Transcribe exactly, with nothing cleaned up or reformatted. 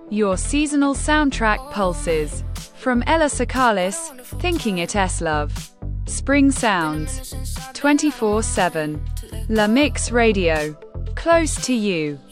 Your seasonal soundtrack pulses. From Ella Sakalis, Thinking It S-Love. Spring Sounds. twenty-four seven. La Mix Radio. Close to you.